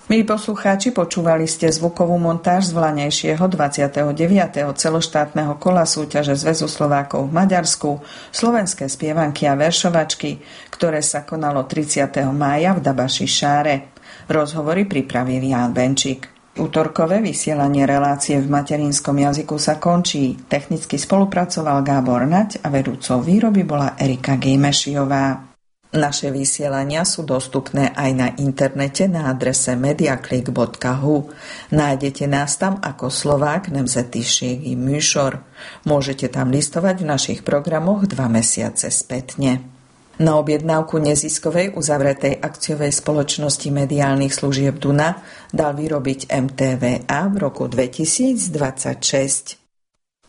Milí poslucháči, počúvali ste zvukovú montáž z vlanejšieho 29. celoštátneho kola súťaže Zväzu Slovákov v Maďarsku Slovenské spievanky a veršovačky, ktoré sa konalo 30. mája v Dabaši Šáre. Rozhovory pripravil Ján Benčík. Útorkové vysielanie relácie v materinskom jazyku sa končí. Technicky spolupracoval Gábor Naď a vedúcou výroby bola Erika Gejmešiová. Naše vysielania sú dostupné aj na internete na adrese mediaclick.hu. Nájdete nás tam ako Slovák nemzetiségi műsor. Môžete tam listovať v našich programoch 2 mesiace spätne. Na objednávku neziskovej uzavretej akciovej spoločnosti mediálnych služieb Duna dal vyrobiť MTVA v roku 2026.